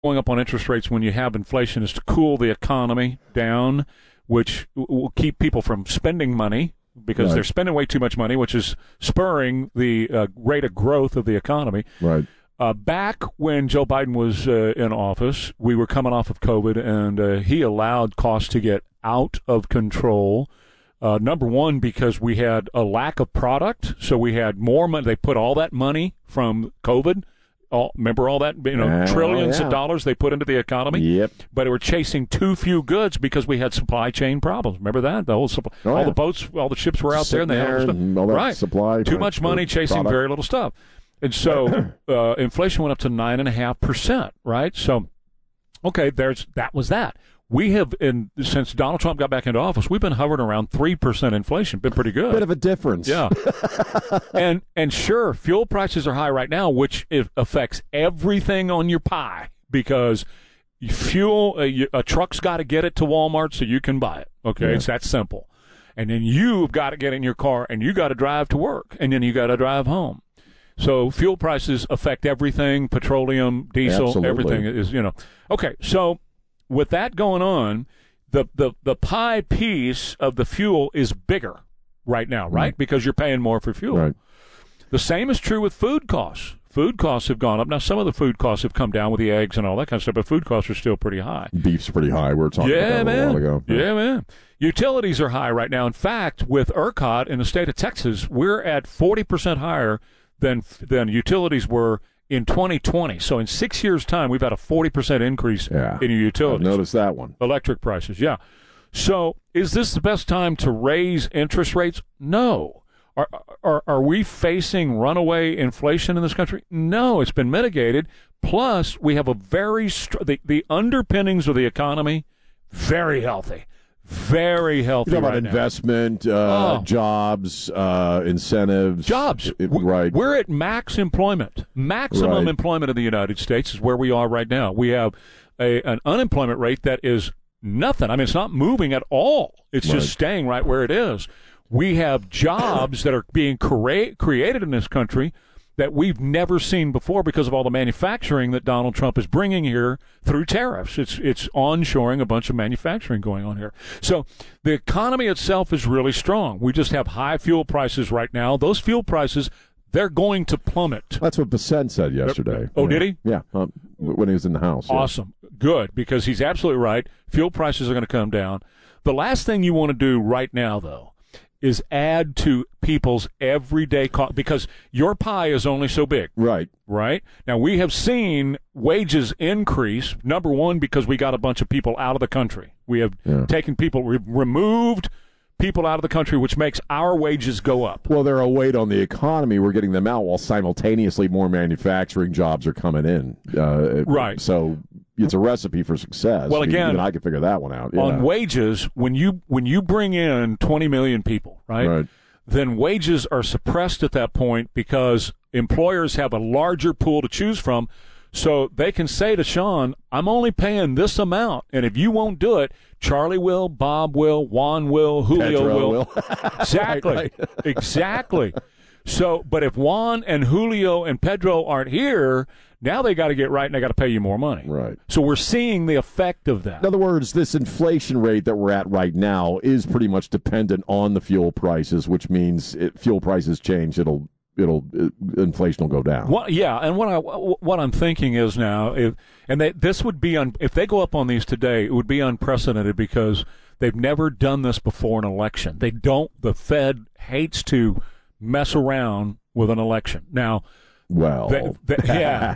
going up on interest rates when you have inflation is to cool the economy down, which will keep people from spending money because they're spending way too much money, which is spurring the rate of growth of the economy. Right. Back when Joe Biden was in office, we were coming off of COVID, and he allowed costs to get out of control. Number one, because we had a lack of product, so we had more money. They put all that money from COVID. Remember all that, trillions of dollars they put into the economy? Yep. But they were chasing too few goods because we had supply chain problems. Remember that? The whole all the boats, all the ships were out there, and they had all that supply. Too much money chasing product. very little stuff. And so inflation went up to 9.5%, right? So, okay, that was that. We have, since Donald Trump got back into office, we've been hovering around 3% inflation. Been pretty good. Bit of a difference. Yeah. and sure, fuel prices are high right now, which affects everything on your pie because fuel, a truck's got to get it to Walmart so you can buy it. Okay, It's that simple. And then you've got to get in your car, and you got to drive to work, and then you got to drive home. So fuel prices affect everything, petroleum, diesel, Absolutely. Everything is, Okay, so with that going on, the pie piece of the fuel is bigger right now, right? Because you're paying more for fuel. Right. The same is true with food costs. Food costs have gone up. Now, some of the food costs have come down with the eggs and all that kind of stuff, but food costs are still pretty high. Beef's pretty high. We were talking about that a while ago. Yeah, man. Utilities are high right now. In fact, with ERCOT in the state of Texas, we're at 40% higher than utilities were in 2020. So in 6 years' time, we've had a 40% increase in your utilities. I've noticed that one. Electric prices, yeah. So is this the best time to raise interest rates? No. Are we facing runaway inflation in this country? No, it's been mitigated. Plus, we have a very the underpinnings of the economy, very healthy. Very healthy. You talk right about now. investment, jobs, incentives. Jobs. Right. We're at max employment. Maximum employment in the United States is where we are right now. We have an unemployment rate that is nothing. I mean, it's not moving at all. It's just staying right where it is. We have jobs that are being created in this country that we've never seen before because of all the manufacturing that Donald Trump is bringing here through tariffs. It's onshoring a bunch of manufacturing going on here. So the economy itself is really strong. We just have high fuel prices right now. Those fuel prices, they're going to plummet. That's what Bassett said yesterday. Oh, did he? Yeah, when he was in the House. Awesome. Good, because he's absolutely right. Fuel prices are going to come down. The last thing you want to do right now, though, is add to people's everyday cost, because your pie is only so big. Right. Right? Now, we have seen wages increase, number one, because we got a bunch of people out of the country. We have taken people, removed people out of the country, which makes our wages go up. Well, they're a weight on the economy. We're getting them out while simultaneously more manufacturing jobs are coming in. Right. So it's a recipe for success. Well, again, even I can figure that one out. On wages, when you bring in 20 million people, right, then wages are suppressed at that point because employers have a larger pool to choose from. So they can say to Sean, I'm only paying this amount, and if you won't do it, Charlie will, Bob will, Juan will, Julio Pedro will. Exactly. Right. Exactly. So, but if Juan and Julio and Pedro aren't here, now they got to get right and they got to pay you more money. Right. So we're seeing the effect of that. In other words, this inflation rate that we're at right now is pretty much dependent on the fuel prices, which means if fuel prices change, inflation will go down. Well, yeah, and what I'm thinking is now, this would be if they go up on these today, it would be unprecedented because they've never done this before an election. The Fed hates to mess around with an election. Now, yeah.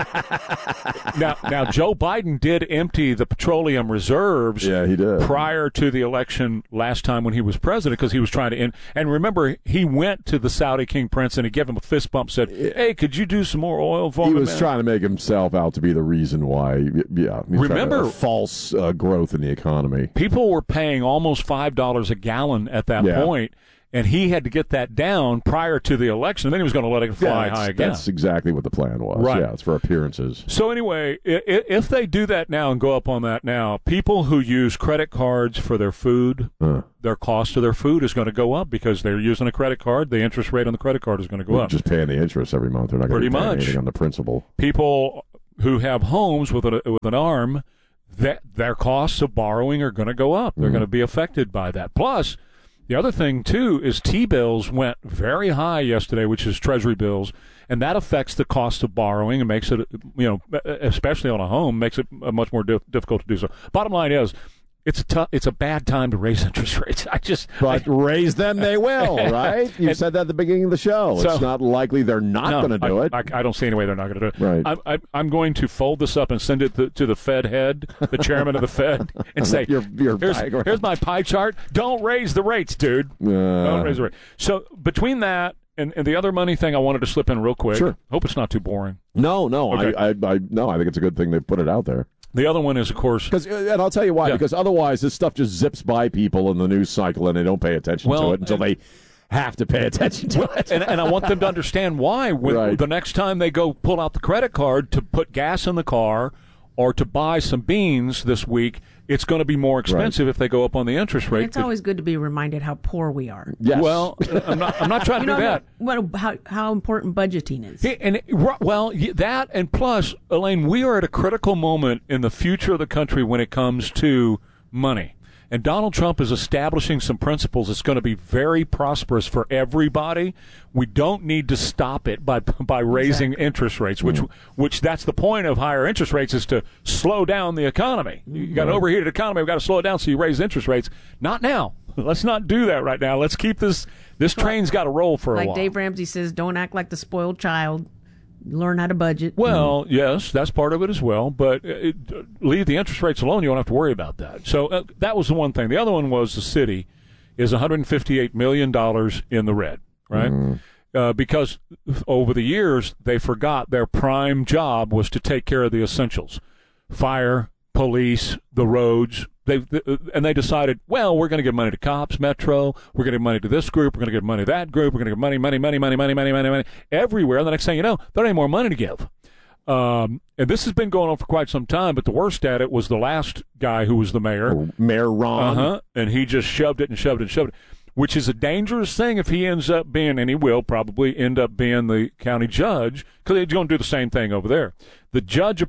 Now, Joe Biden did empty the petroleum reserves. Yeah, he did. Prior to the election last time when he was president, because he was trying to and remember, he went to the Saudi King Prince and he gave him a fist bump. Said, "Hey, could you do some more oil for me?" He was trying to make himself out to be the reason why. Yeah, remember false growth in the economy. People were paying almost $5 a gallon at that point. And he had to get that down prior to the election. Then he was going to let it fly high again. That's exactly what the plan was. Right. Yeah, it's for appearances. So anyway, if they do that now and go up on that now, people who use credit cards for their food, their cost of their food is going to go up because they're using a credit card. The interest rate on the credit card is going to go up. Just paying the interest every month. They're not going to be paying anything on the principal. People who have homes with an ARM, that their costs of borrowing are going to go up. They're going to be affected by that. Plus, the other thing, too, is T-bills went very high yesterday, which is Treasury bills, and that affects the cost of borrowing and makes it, especially on a home, makes it much more difficult to do so. Bottom line is, it's a bad time to raise interest rates. But raise them they will, right? You said that at the beginning of the show. It's not likely they're not going to do it. I don't see any way they're not going to do it. Right. I'm going to fold this up and send it to the Fed head, the chairman of the Fed, and say, here's my pie chart. Don't raise the rates, dude. Don't raise the rate. So between that and the other money thing, I wanted to slip in real quick. Sure. Hope it's not too boring. No. Okay. I think it's a good thing they put it out there. The other one is, of course... And I'll tell you why, because otherwise this stuff just zips by people in the news cycle and they don't pay attention to it until they have to pay attention to it. And I want them to understand why. The next time they go pull out the credit card to put gas in the car or to buy some beans this week, it's going to be more expensive if they go up on the interest rate. And it's always good to be reminded how poor we are. Yes. Well, I'm not trying to do that. How important budgeting is. That and plus, Elaine, we are at a critical moment in the future of the country when it comes to money. And Donald Trump is establishing some principles that's going to be very prosperous for everybody. We don't need to stop it by raising interest rates, which that's the point of higher interest rates, is to slow down the economy. You got an overheated economy. We've got to slow it down, so you raise interest rates. Not now. Let's not do that right now. Let's keep this train's got to roll for a while. Like Dave Ramsey says, don't act like the spoiled child. Learn how to budget. Well, yes, that's part of it as well. But leave the interest rates alone. You don't have to worry about that. So that was the one thing. The other one was the city is $158 million in the red, right? Because over the years, they forgot their prime job was to take care of the essentials. Fire, police, the roads. They decided, well, we're going to give money to cops, Metro. We're going to give money to this group. We're going to give money to that group. We're going to give money everywhere. And the next thing you know, there ain't more money to give. And this has been going on for quite some time, but the worst at it was the last guy who was the mayor. Mayor Ron. And he just shoved it, which is a dangerous thing if he ends up being, and he will probably end up being the county judge, because he's going to do the same thing over there. The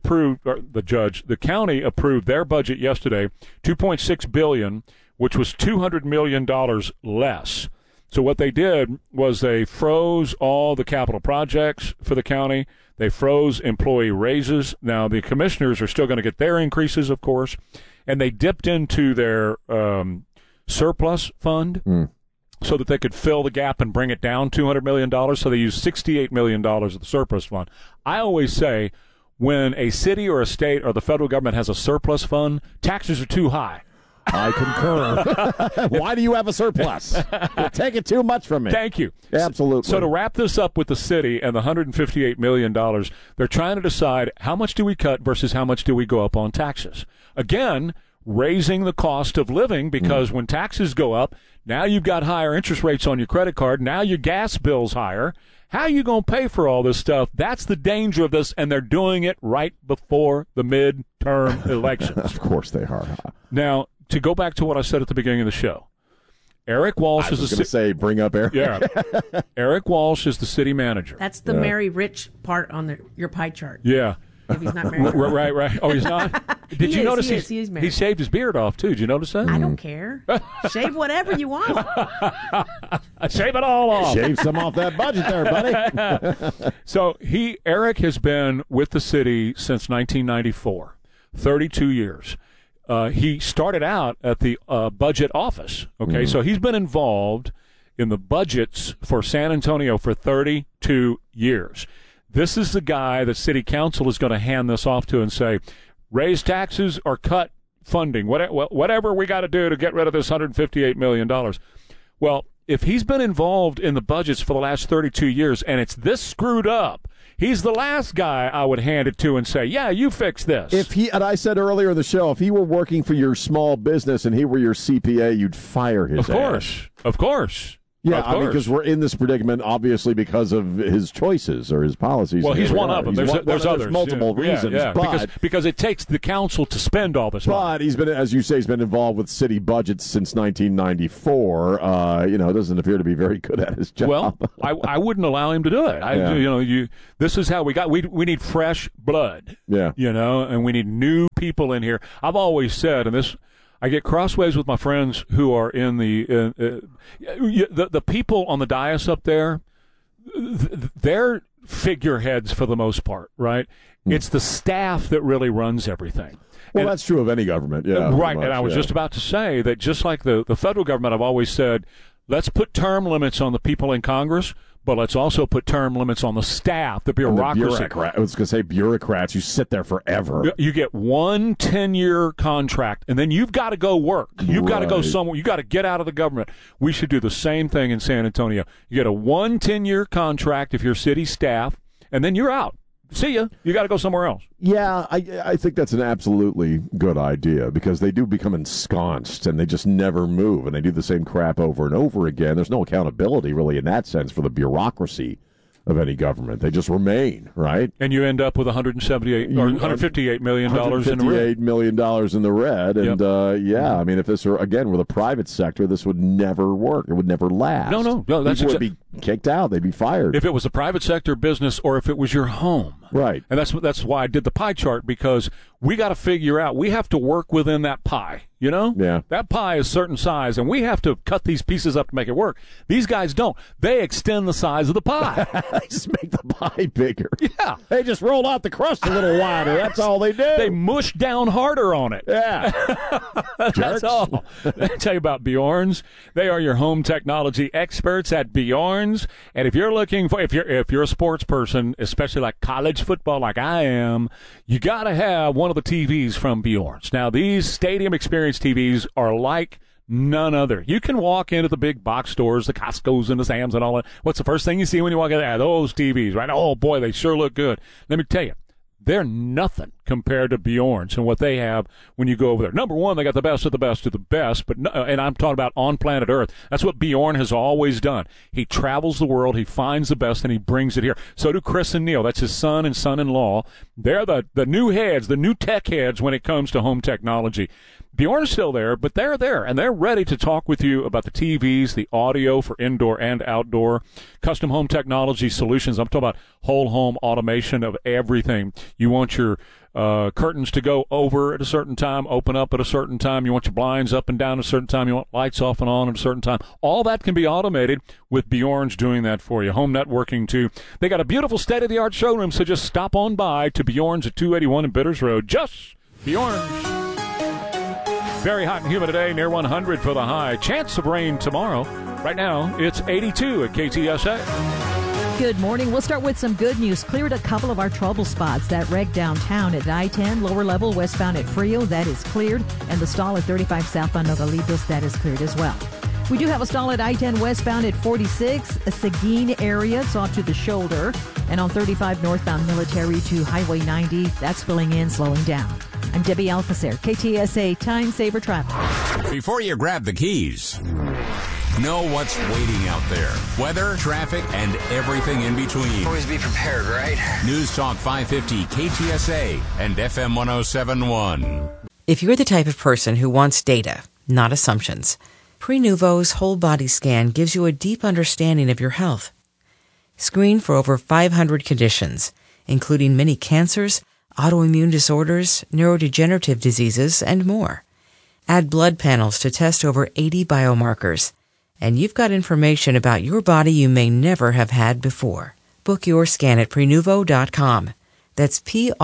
county approved their budget yesterday, $2.6 billion, which was $200 million less. So what they did was they froze all the capital projects for the county. They froze employee raises. Now, the commissioners are still going to get their increases, of course, and they dipped into their surplus fund so that they could fill the gap and bring it down $200 million. So they used $68 million of the surplus fund. I always say when a city or a state or the federal government has a surplus fund, taxes are too high. I concur. Why do you have a surplus? You're taking too much from me. Thank you. Absolutely. So to wrap this up with the city and the $158 million, they're trying to decide how much do we cut versus how much do we go up on taxes. Again, raising the cost of living, because when taxes go up, now you've got higher interest rates on your credit card. Now your gas bill's higher. How are you going to pay for all this stuff? That's the danger of this, and they're doing it right before the midterm elections. Of course they are. Now, to go back to what I said at the beginning of the show, Eric Walsh is bring up Eric. Yeah. Eric Walsh is the city manager. That's the Mary Rich part on your pie chart. Yeah. If he's not married. Right. Oh, he's not? Did you notice he is married. He shaved his beard off, too? Did you notice that? I don't care. Shave whatever you want. Shave it all off. Shave some off that budget there, buddy. So Eric has been with the city since 1994, 32 years. He started out at the budget office, okay? So he's been involved in the budgets for San Antonio for 32 years. This is the guy that city council is going to hand this off to and say, raise taxes or cut funding, whatever we got to do to get rid of this $158 million. Well, if he's been involved in the budgets for the last 32 years and it's this screwed up, he's the last guy I would hand it to and say, yeah, you fix this. And I said earlier in the show, if he were working for your small business and he were your CPA, you'd fire his ass. Of course. Yeah, I mean, because we're in this predicament, obviously, because of his choices or his policies. Well, he's one of them. There's others. There's multiple reasons. Yeah. But, because it takes the council to spend all this money. But he's been, as you say, he's been involved with city budgets since 1994. Doesn't appear to be very good at his job. Well, I wouldn't allow him to do it. This is how we need fresh blood. Yeah. And we need new people in here. I've always said, and this, I get crossways with my friends who are in the people on the dais up there. They're figureheads for the most part, right? It's the staff that really runs everything. Well, that's true of any government, yeah. Right, and I was just about to say that just like the federal government, I've always said, let's put term limits on the people in Congress, but let's also put term limits on the staff, the bureaucracy. I was going to say bureaucrats. You sit there forever. You get 1 10-year contract, and then you've got to go work. You've got to go somewhere. You've got to get out of the government. We should do the same thing in San Antonio. You get a 1 10-year contract if you're city staff, and then you're out. See ya. You got to go somewhere else. Yeah, I think that's an absolutely good idea because they do become ensconced and they just never move and they do the same crap over and over again. There's no accountability really in that sense for the bureaucracy of any government. They just remain, right? And you end up with $158 million in the red. $158 million in the red. And, I mean, if this were, again, with a private sector, this would never work. It would never last. No. People would be kicked out. They'd be fired. If it was a private sector business or if it was your home. Right. And that's why I did the pie chart, because we got to figure out, we have to work within that pie, Yeah. That pie is certain size, and we have to cut these pieces up to make it work. These guys don't. They extend the size of the pie. They just make the pie bigger. Yeah. They just roll out the crust a little wider. That's all they do. They mush down harder on it. Yeah. That's all. I tell you about Bjorn's. They are your home technology experts at Bjorn's. And if you're looking for, if you're a sports person, especially like college football like I am, you got to have one of the TVs from Bjorn's. Now, these stadium experience TVs are like none other. You can walk into the big box stores, the Costco's and the Sam's and all that. What's the first thing you see when you walk in there? Those TVs, right? Oh, boy, they sure look good. Let me tell you, they're nothing compared to Bjorn's and what they have when you go over there. Number one, they got the best of the best of the best, and I'm talking about on planet Earth. That's what Bjorn has always done. He travels the world, he finds the best, and he brings it here. So do Chris and Neil. That's his son and son-in-law. They're the new heads, the new tech heads when it comes to home technology. Bjorn is still there, but they're there, and they're ready to talk with you about the TVs, the audio for indoor and outdoor, custom home technology solutions. I'm talking about whole home automation of everything. You want your curtains to go over at a certain time, open up at a certain time. You want your blinds up and down at a certain time. You want lights off and on at a certain time. All that can be automated with Bjorn's doing that for you. Home networking, too. They got a beautiful state-of-the-art showroom, so just stop on by to Bjorn's at 281 in Bitters Road. Just Bjorn's. Very hot and humid today, near 100 for the high. Chance of rain tomorrow. Right now, it's 82 at KTSA. Good morning. We'll start with some good news. Cleared a couple of our trouble spots. That wreck downtown at I-10, lower level westbound at Frio, that is cleared. And the stall at 35 southbound Nogalitos, that is cleared as well. We do have a stall at I-10 westbound at 46, a Seguin area. It's off to the shoulder. And on 35 northbound Military to Highway 90, that's filling in, slowing down. I'm Debbie Alcacer, KTSA Time Saver Traffic. Before you grab the keys, know what's waiting out there. Weather, traffic, and everything in between. Always be prepared, right? News Talk 550 KTSA and FM 107.1. If you're the type of person who wants data, not assumptions, Prenuvo's whole body scan gives you a deep understanding of your health. Screen for over 500 conditions, including many cancers, autoimmune disorders, neurodegenerative diseases, and more. Add blood panels to test over 80 biomarkers. And you've got information about your body you may never have had before. Book your scan at Prenuvo.com. That's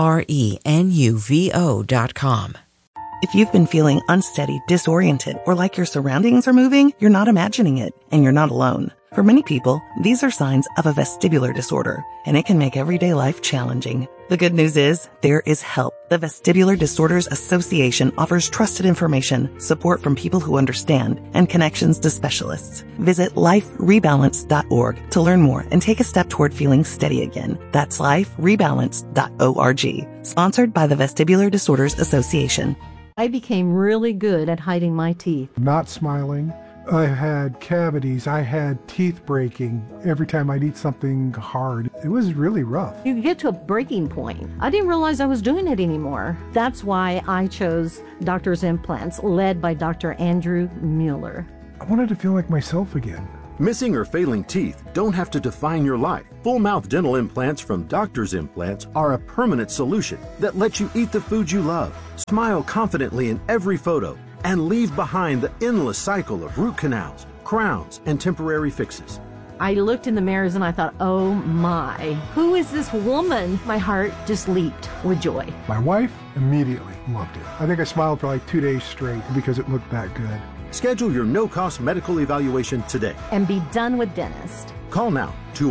Prenuvo.com. If you've been feeling unsteady, disoriented, or like your surroundings are moving, you're not imagining it, and you're not alone. For many people, these are signs of a vestibular disorder, and it can make everyday life challenging. The good news is, there is help. The Vestibular Disorders Association offers trusted information, support from people who understand, and connections to specialists. Visit liferebalance.org to learn more and take a step toward feeling steady again. That's liferebalance.org. Sponsored by the Vestibular Disorders Association. I became really good at hiding my teeth. Not smiling, I had cavities. I had teeth breaking every time I'd eat something hard. It was really rough. You get to a breaking point. I didn't realize I was doing it anymore. That's why I chose Doctor's Implants, led by Dr. Andrew Mueller. I wanted to feel like myself again. Missing or failing teeth don't have to define your life. Full mouth dental implants from Doctor's Implants are a permanent solution that lets you eat the food you love, smile confidently in every photo, and leave behind the endless cycle of root canals, crowns, and temporary fixes. I looked in the mirrors and I thought, oh my, who is this woman? My heart just leaped with joy. My wife immediately loved it. I think I smiled for like 2 days straight because it looked that good. Schedule your no-cost medical evaluation today. And be done with dentist. Call now,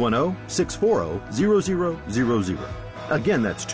210-640-0000. Again, that's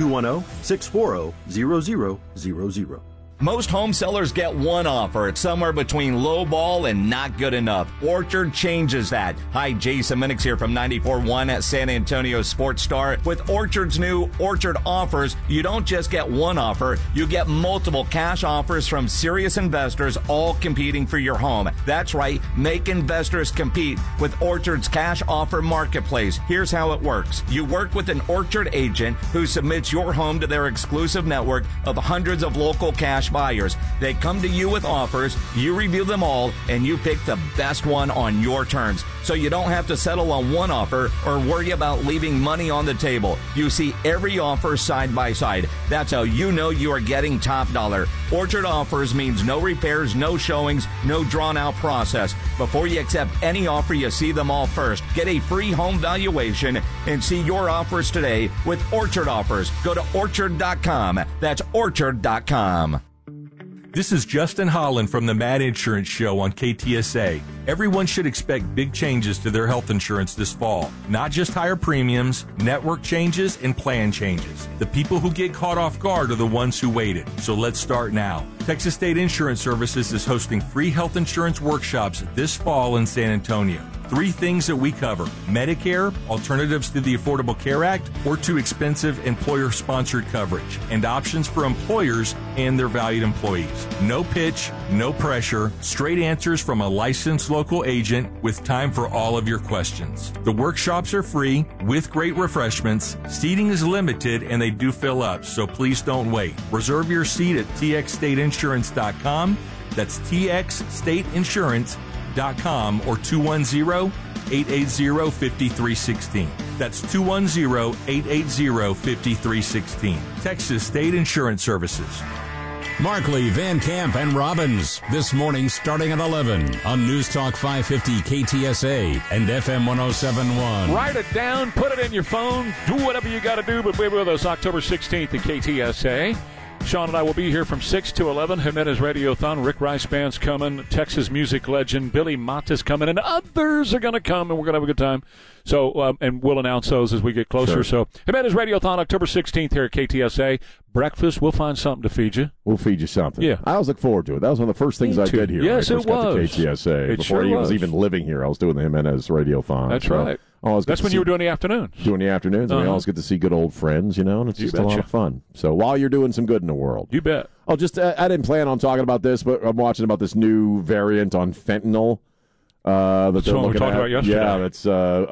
210-640-0000. Most home sellers get one offer. It's somewhere between low ball and not good enough. Orchard changes that. Hi, Jason Minix here from 94.1 at San Antonio Sports Star. With Orchard's new Orchard offers, you don't just get one offer, you get multiple cash offers from serious investors, all competing for your home. That's right, make investors compete with Orchard's cash offer marketplace. Here's how it works. You work with an Orchard agent who submits your home to their exclusive network of hundreds of local cash buyers. They come to you with offers, you review them all, and you pick the best one on your terms. So you don't have to settle on one offer or worry about leaving money on the table. You see every offer side by side. That's how you know you are getting top dollar. Orchard offers means no repairs, no showings, no drawn out process. Before you accept any offer, you see them all first. Get a free home valuation and see your offers today with Orchard offers. Go to orchard.com. That's orchard.com. This is Justin Holland from the Mad Insurance Show on KTSA. Everyone should expect big changes to their health insurance this fall. Not just higher premiums, network changes, and plan changes. The people who get caught off guard are the ones who waited. So let's start now. Texas State Insurance Services is hosting free health insurance workshops this fall in San Antonio. 3 things that we cover: Medicare, alternatives to the Affordable Care Act, or too expensive employer-sponsored coverage, and options for employers and their valued employees. No pitch, no pressure, straight answers from a licensed local agent with time for all of your questions. The workshops are free with great refreshments. Seating is limited and they do fill up, so please don't wait. Reserve your seat at txstateinsurance.com. That's txstateinsurance.com or 210-880-5316. That's 210-880-5316. Texas State Insurance Services. Markley, Van Camp, and Robbins. This morning starting at 11 on News Talk 550 KTSA and FM 107.1. Write it down, put it in your phone, do whatever you got to do, but be with us October 16th at KTSA. Sean and I will be here from 6 to 11. Jimenez Radiothon. Rick Rice Band's coming. Texas music legend Billy Mata's coming. And others are going to come, and we're going to have a good time. So, and we'll announce those as we get closer. Sure. So, Jimenez Radiothon, October 16th here at KTSA. Breakfast, we'll find something to feed you. We'll feed you something. Yeah. I always look forward to it. That was one of the first things I did here. Yes, when I first got to KTSA. It Before sure I was even living here, I was doing the Jimenez Radiothon. That's right. That's when you were doing the afternoons. Doing the afternoons, and we always get to see good old friends, you know, and it's just a lot of fun. So while you're doing some good in the world. You bet. Oh, just, I didn't plan on talking about this, but I'm watching about this new variant on fentanyl. That they're looking talked about yesterday. Yeah, that's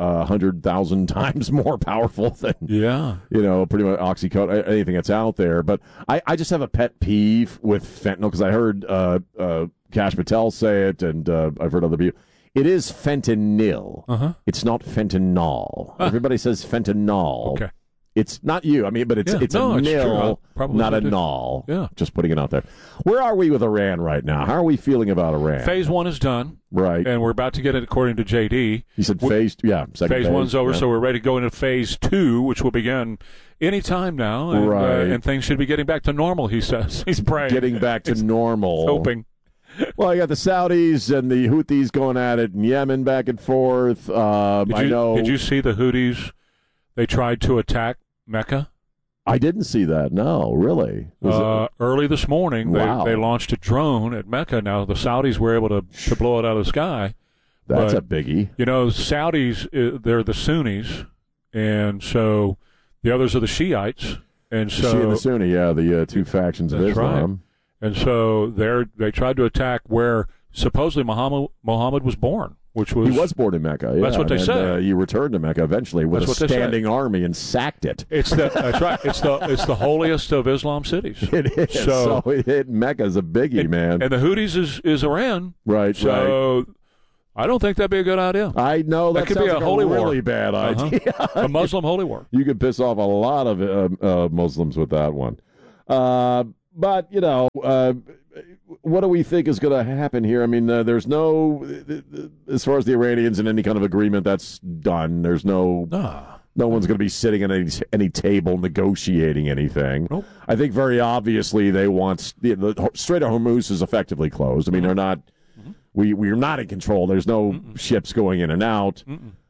100,000 times more powerful than, pretty much Oxycodone, anything that's out there. But I just have a pet peeve with fentanyl because I heard Kash Patel say it, and I've heard other people. It is fentanyl. Uh-huh. It's not fentanyl. Everybody says fentanyl. Okay. It's not you. I mean, but it's a nil, not a null. Yeah. Just putting it out there. Where are we with Iran right now? How are we feeling about Iran? Phase 1 is done. Right. And we're about to get it according to JD. He said phase 2. Yeah, second phase. Phase 1's over, so we're ready to go into phase 2, which will begin any time now. And, and things should be getting back to normal, he says. He's praying. Getting back to normal. Hoping. Well, you got the Saudis and the Houthis going at it in Yemen back and forth. Did you see the Houthis? They tried to attack Mecca. I didn't see that. No, really. Early this morning, they launched a drone at Mecca. Now, the Saudis were able to blow it out of the sky. That's a biggie. You know, Saudis, they're the Sunnis, and so the others are the Shiites. And so, the Shia and the Sunni, the two factions of Islam. Right. And so they tried to attack where supposedly Muhammad was born, which was... He was born in Mecca, yeah. That's what they say. He returned to Mecca eventually with That's a what they standing army and sacked it. That's right. It's the holiest of Islam cities. It is. So Mecca's a biggie, man. And the Houthis is Iran. Right, so I don't think that'd be a good idea. I know that could sounds be a like holy really war. bad idea. A Muslim holy war. You could piss off a lot of Muslims with that one. But, what do we think is going to happen here? I mean, there's no, as far as the Iranians and any kind of agreement, that's done. There's no one's going to be sitting at any table negotiating anything. Nope. I think very obviously they want, the Strait of Hormuz is effectively closed. I mean, they're not, we're not in control. There's no ships going in and out.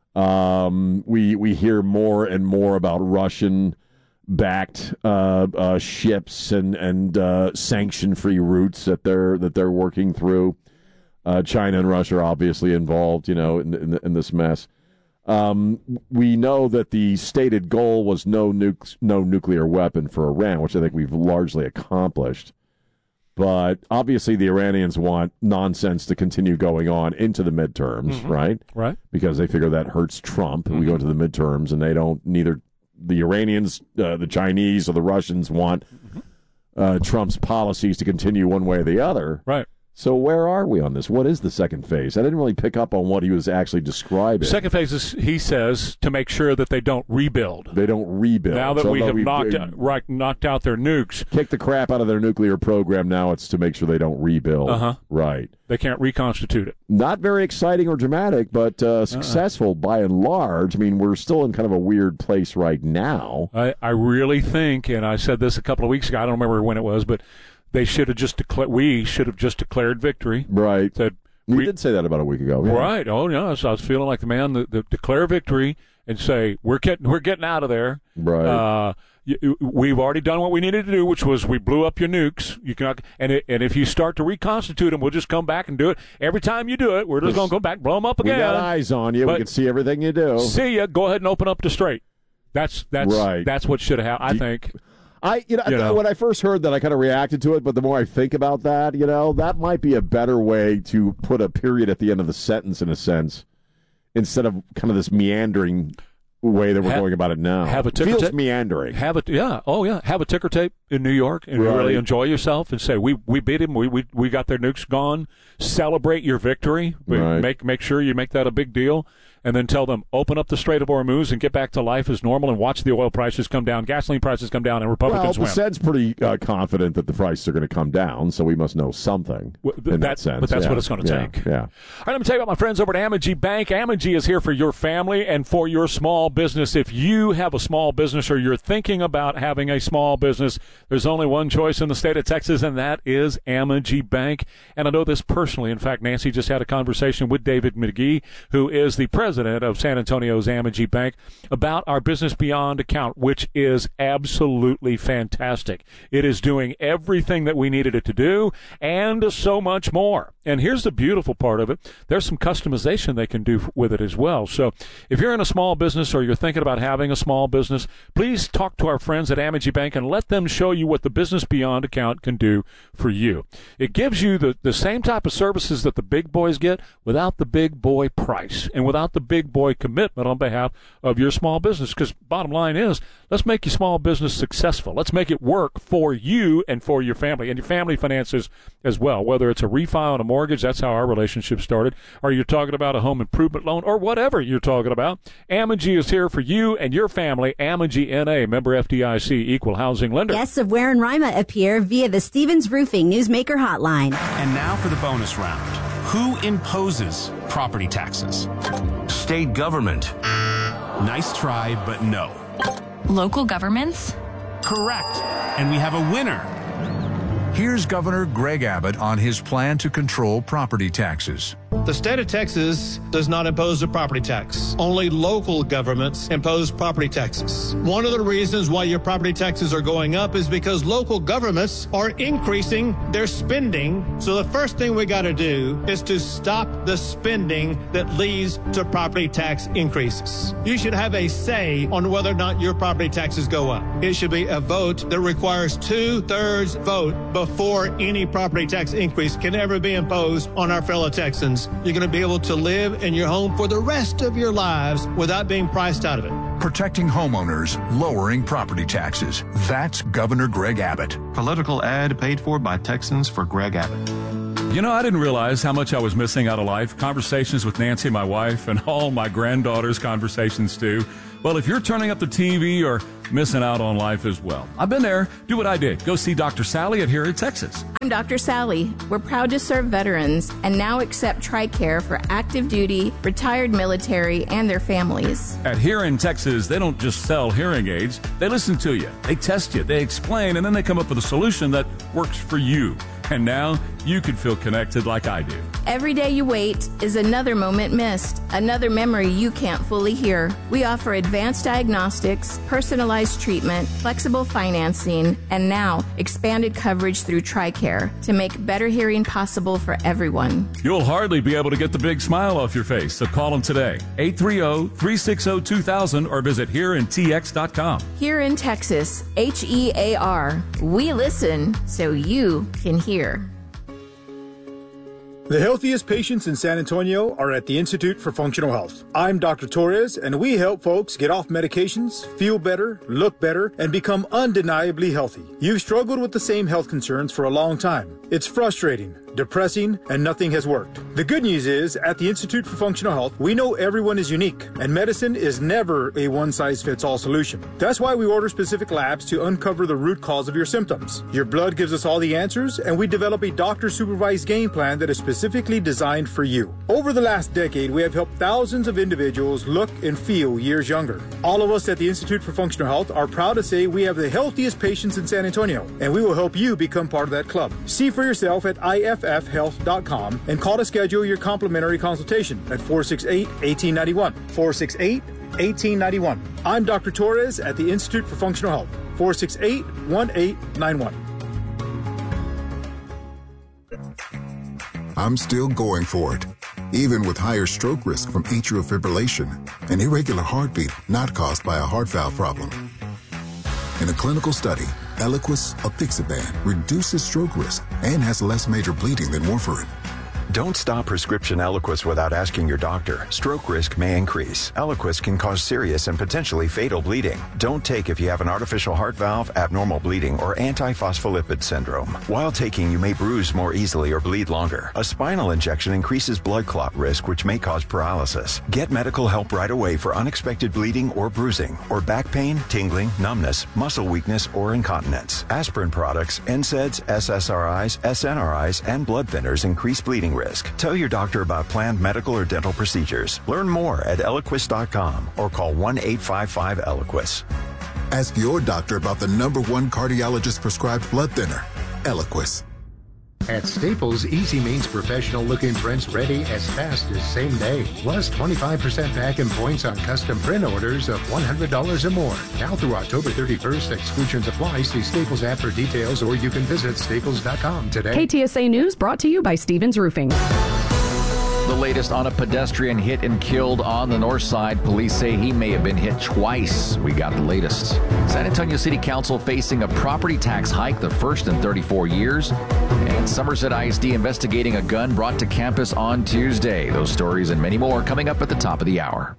We hear more and more about Russian-backed ships and sanction-free routes that they're working through. China and Russia are obviously involved, in this mess. We know that the stated goal was no nuclear weapon for Iran, which I think we've largely accomplished. But obviously the Iranians want nonsense to continue going on into the midterms, right? Right. Because they figure that hurts Trump. We go into the midterms, and they don't, neither the Iranians, the Chinese, or the Russians want Trump's policies to continue one way or the other. Right. So where are we on this? What is the second phase? I didn't really pick up on what he was actually describing. Second phase is, he says, to make sure that they don't rebuild. They don't rebuild. Now that we have knocked out their nukes. Kick the crap out of their nuclear program. Now it's to make sure they don't rebuild. Right. They can't reconstitute it. Not very exciting or dramatic, but successful by and large. I mean, we're still in kind of a weird place right now. I really think, and I said this a couple of weeks ago, I don't remember when it was, but they should have just we should have just declared victory. Right. We did say that about a week ago. Yeah. Right. Oh, yeah. So I was feeling like the man that declare victory and say, we're getting out of there. Right. We've already done what we needed to do, which was we blew up your nukes. You cannot, and if you start to reconstitute them, we'll just come back and do it. Every time you do it, we're just going to go back, blow them up again. We got eyes on you. We can see everything you do. See ya. Go ahead and open up the strait. That's right. That's what should have happened, I think. When I first heard that, I kind of reacted to it, but the more I think about that, that might be a better way to put a period at the end of the sentence, in a sense, instead of kind of this meandering way that we're going about it now. Have a ticker tape. Meandering. Have a ticker tape in New York and really enjoy yourself and say we beat him. We got their nukes gone. Celebrate your victory. Make sure you make that a big deal. And then tell them, open up the Strait of Hormuz and get back to life as normal and watch the oil prices come down, gasoline prices come down, and Republicans win. Well, Bessed's pretty confident that the prices are going to come down, so we must know something in that sense. But that's what it's going to take. Yeah. All right, let me tell you about my friends over at Amegy Bank. Amegy is here for your family and for your small business. If you have a small business or you're thinking about having a small business, there's only one choice in the state of Texas, and that is Amegy Bank. And I know this personally. In fact, Nancy just had a conversation with David McGee, who is the president of San Antonio's Amegy Bank, about our Business Beyond account, which is absolutely fantastic. It is doing everything that we needed it to do and so much more. And here's the beautiful part of it. There's some customization they can do with it as well. So if you're in a small business or you're thinking about having a small business, please talk to our friends at Amegy Bank and let them show you what the Business Beyond account can do for you. It gives you the same type of services that the big boys get without the big boy price and without the big boy commitment on behalf of your small business. Because bottom line is, let's make your small business successful. Let's make it work for you and for your family and your family finances as well. Whether it's a refi on a mortgage, that's how our relationship started, or you're talking about a home improvement loan, or whatever you're talking about, Amegy is here for you and your family. Amegy N.A., member FDIC, equal housing lender. Guests of Ware and Rima appear via the Stevens Roofing Newsmaker hotline. And now for the bonus round. Who imposes property taxes? State government. Nice try, but no. Local governments? Correct. And we have a winner. Here's Governor Greg Abbott on his plan to control property taxes. The state of Texas does not impose a property tax. Only local governments impose property taxes. One of the reasons why your property taxes are going up is because local governments are increasing their spending. So the first thing we got to do is to stop the spending that leads to property tax increases. You should have a say on whether or not your property taxes go up. It should be a vote that requires 2/3 vote before before any property tax increase can ever be imposed on our fellow Texans. You're going to be able to live in your home for the rest of your lives without being priced out of it. Protecting homeowners, lowering property taxes. That's Governor Greg Abbott. Political ad paid for by Texans for Greg Abbott. You know, I didn't realize how much I was missing out of life. Conversations with Nancy, my wife, and all my granddaughters' conversations, too. Well, if you're turning up the TV or missing out on life as well, I've been there. Do what I did. Go see Dr. Sally at Here in Texas. I'm Dr. Sally. We're proud to serve veterans and now accept TRICARE for active duty, retired military, and their families. At Here in Texas, they don't just sell hearing aids. They listen to you. They test you. They explain, and then they come up with a solution that works for you. And now you can feel connected like I do. Every day you wait is another moment missed, another memory you can't fully hear. We offer advanced diagnostics, personalized treatment, flexible financing, and now expanded coverage through TRICARE to make better hearing possible for everyone. You'll hardly be able to get the big smile off your face, so call them today. 830-360-2000 or visit HereInTX.com. Here in Texas, HEAR. We listen so you can hear. The healthiest patients in San Antonio are at the Institute for Functional Health. I'm Dr. Torres, and we help folks get off medications, feel better, look better, and become undeniably healthy. You've struggled with the same health concerns for a long time. It's frustrating, depressing, and nothing has worked. The good news is, at the Institute for Functional Health, we know everyone is unique, and medicine is never a one-size-fits-all solution. That's why we order specific labs to uncover the root cause of your symptoms. Your blood gives us all the answers, and we develop a doctor-supervised game plan that is specifically designed for you. Over the last decade, we have helped thousands of individuals look and feel years younger. All of us at the Institute for Functional Health are proud to say we have the healthiest patients in San Antonio, and we will help you become part of that club. See for yourself at IFFhealth.com and call to schedule your complimentary consultation at 468-1891. 468-1891. I'm Dr. Torres at the Institute for Functional Health. 468-1891. I'm still going for it, even with higher stroke risk from atrial fibrillation, an irregular heartbeat not caused by a heart valve problem. In a clinical study, Eliquis apixaban reduces stroke risk and has less major bleeding than warfarin. Don't stop prescription Eliquis without asking your doctor. Stroke risk may increase. Eliquis can cause serious and potentially fatal bleeding. Don't take if you have an artificial heart valve, abnormal bleeding, or antiphospholipid syndrome. While taking, you may bruise more easily or bleed longer. A spinal injection increases blood clot risk, which may cause paralysis. Get medical help right away for unexpected bleeding or bruising, or back pain, tingling, numbness, muscle weakness, or incontinence. Aspirin products, NSAIDs, SSRIs, SNRIs, and blood thinners increase bleeding risk. Tell your doctor about planned medical or dental procedures. Learn more at Eliquis.com or call 1-855-ELIQUIS. Ask your doctor about the #1 cardiologist prescribed blood thinner, Eliquis. At Staples, easy means professional-looking prints ready as fast as same day. Plus 25% back in points on custom print orders of $100 or more. Now through October 31st, exclusions apply. See Staples app for details, or you can visit staples.com today. KTSA News brought to you by Stevens Roofing. The latest on a pedestrian hit and killed on the north side. Police say he may have been hit twice. We got the latest. San Antonio City Council facing a property tax hike, the first in 34 years. And Somerset ISD investigating a gun brought to campus on Tuesday. Those stories and many more coming up at the top of the hour.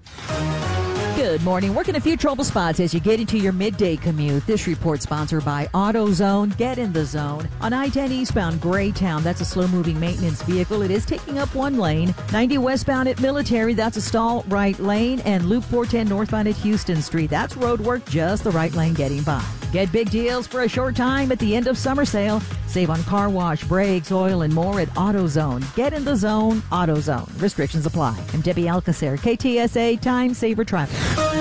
Good morning. Working a few trouble spots as you get into your midday commute. This report sponsored by AutoZone. Get in the zone. On I-10 eastbound Greytown, that's a slow-moving maintenance vehicle. It is taking up one lane. 90 westbound at Military, that's a stall right lane. And Loop 410 northbound at Houston Street, that's road work, just the right lane getting by. Get big deals for a short time at the end of summer sale. Save on car wash, brakes, oil, and more at AutoZone. Get in the zone, AutoZone. Restrictions apply. I'm Debbie Alcacer, KTSA Time Saver Traffic.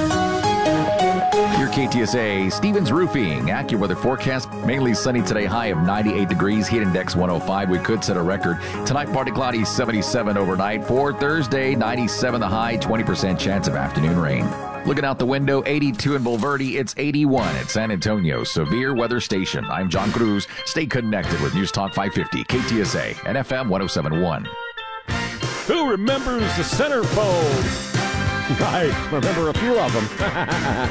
Your KTSA Stevens Roofing AccuWeather forecast. Mainly sunny today, high of 98 degrees. Heat index 105. We could set a record. Tonight, partly cloudy, 77 overnight. For Thursday, 97 the high, 20% chance of afternoon rain. Looking out the window, 82 in Bulverde. It's 81 at San Antonio Severe Weather Station. I'm John Cruz. Stay connected with News Talk 550, KTSA, and FM 1071. Who remembers the centerfold? I remember a few of them.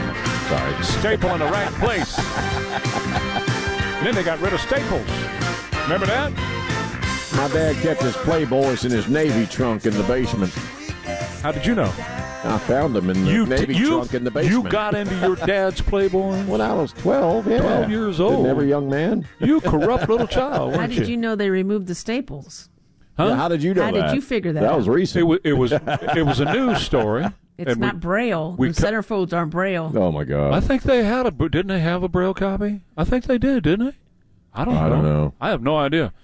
Sorry. Staple in the right place. And then they got rid of Staples. Remember that? My dad kept his Playboys in his Navy trunk in the basement. How did you know? I found them in the Navy trunk in the basement. You got into your dad's Playboy? When I was 12, yeah. 12 years old. Didn't every young man? You corrupt little child, weren't How did you know they removed the staples? Huh? Yeah, how did you know that? How did you figure that out? That was recent. It was a news story. It's not Braille. The centerfolds aren't Braille. Oh, my God. I think they didn't they have a Braille copy? I think they did, didn't they? I don't know. I have no idea.